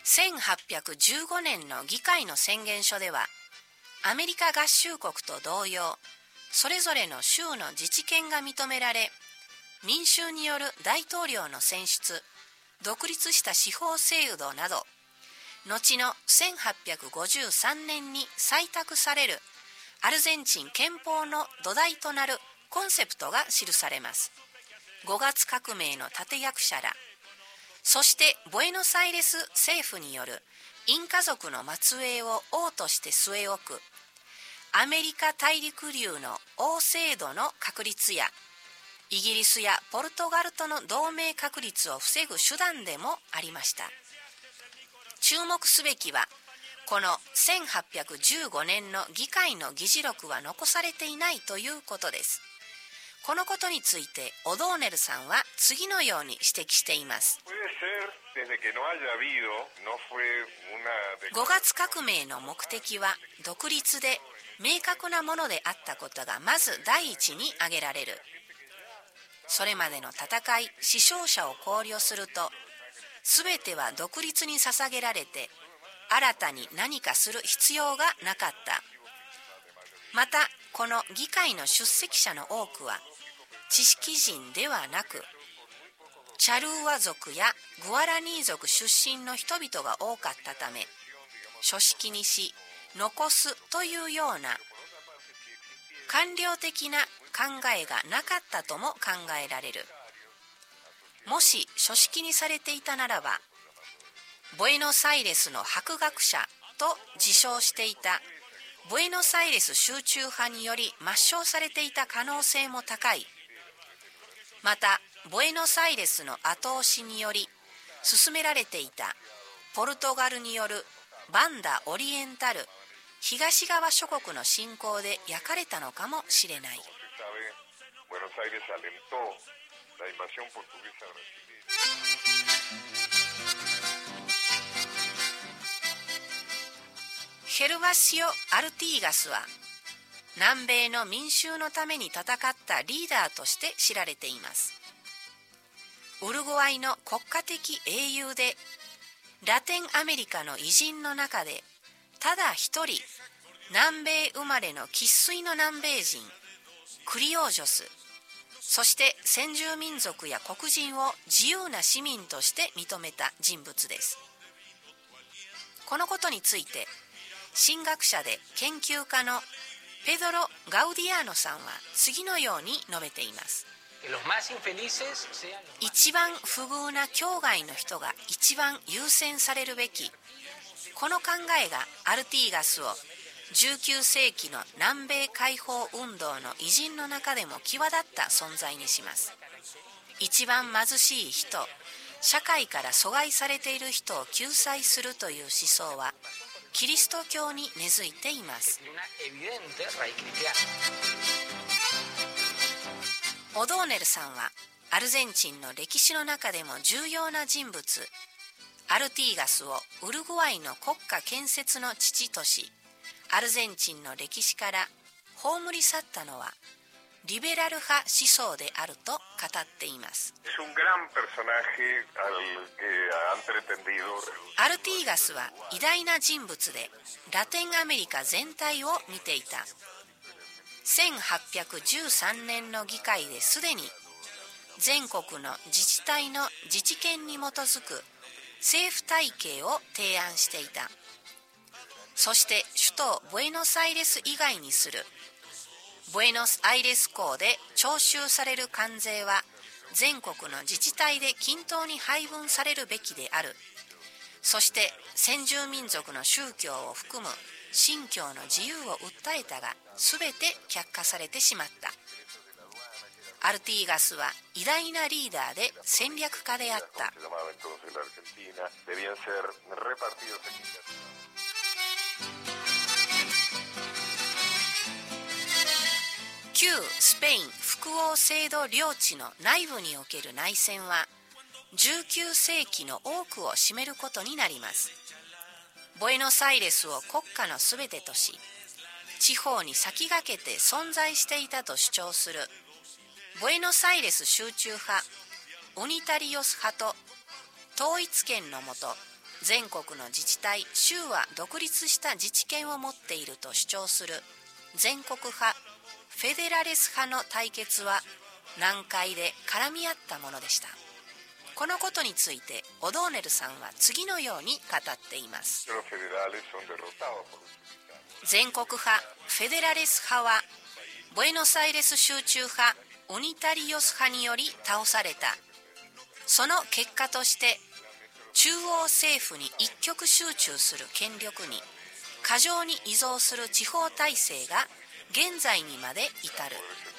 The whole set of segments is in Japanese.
1815年の議会の宣言書では、アメリカ合衆国と同様、それぞれの州の自治権が認められ、民衆による大統領の選出、独立した司法制度など、後の1853年に採択されるアルゼンチン憲法の土台となるコンセプトが記されます。5月革命の立役者ら、そしてボエノスアイレス政府によるインカ族の末裔を王として据え置くアメリカ大陸流の王制度の確立や、イギリスやポルトガルとの同盟確立を防ぐ手段でもありました。注目すべきは、この1815年の議会の議事録は残されていないということです。このことについてオドーネルさんは次のように指摘しています。5月革命の目的は独立で明確なものであったことがまず第一に挙げられる。それまでの戦い、死傷者を考慮すると、すべては独立に捧げられて、新たに何かする必要がなかった。また、この議会の出席者の多くは、知識人ではなく、チャルーワ族やグアラニー族出身の人々が多かったため、書式にし、残すというような官僚的な考えがなかったとも考えられる。もし書式にされていたならば、ボエノスアイレスの博学者と自称していたボエノスアイレス集中派により抹消されていた可能性も高い。また、ボエノスアイレスの後押しにより進められていたポルトガルによるバンダ・オリエンタル東側諸国の侵攻で焼かれたのかもしれない。ヘルバシオ・アルティーガスは南米の民衆のために戦ったリーダーとして知られています。ウルグアイの国家的英雄で、ラテンアメリカの偉人の中でただ一人南米生まれの生粋の南米人、クリオージョス、そして先住民族や黒人を自由な市民として認めた人物です。このことについて、神学者で研究家のペドロ・ガウディアーノさんは次のように述べています。一番不遇な境外の人が一番優先されるべき。この考えがアルティーガスを19世紀の南米解放運動の偉人の中でも際立った存在にします。一番貧しい人、社会から阻害されている人を救済するという思想はキリスト教に根付いています。オドーネルさんはアルゼンチンの歴史の中でも重要な人物、アルティーガスをウルグアイの国家建設の父とし、アルゼンチンの歴史から葬り去ったのはリベラル派思想であると語っています。アルティーガスは偉大な人物で、ラテンアメリカ全体を見ていた。1813年の議会ですでに全国の自治体の自治権に基づく政府体系を提案していた。そして首都ブエノスアイレス以外にするブエノスアイレス港で徴収される関税は全国の自治体で均等に配分されるべきである。そして先住民族の宗教を含む信教の自由を訴えたが、すべて却下されてしまった。アルティーガスは偉大なリーダーで戦略家であった。旧スペイン複合制度領地の内部における内戦は19世紀の多くを占めることになります。ボエノスアイレスを国家のすべてとし、地方に先駆けて存在していたと主張するボエノスアイレス集中派、ウニタリオス派と統一権のもと全国の自治体・州は独立した自治権を持っていると主張する全国派フェデラレス派の対決は難解で絡み合ったものでした。このことについてオドーネルさんは次のように語っています。全国派フェデラレス派はブエノスアイレス集中派ウニタリオス派により倒された。その結果として中央政府に一極集中する権力に過剰に依存する地方体制が現在にまで至る。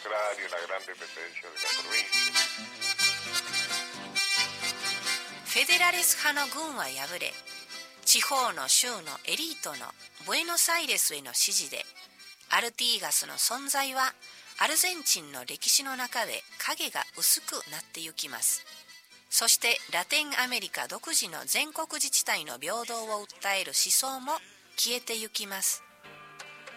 フェデラレス派の軍は敗れ、地方の州のエリートのブエノスアイレスへの支持で、アルティーガスの存在はアルゼンチンの歴史の中で影が薄くなってゆきます。そしてラテンアメリカ独自の全国自治体の平等を訴える思想も消えてゆきます。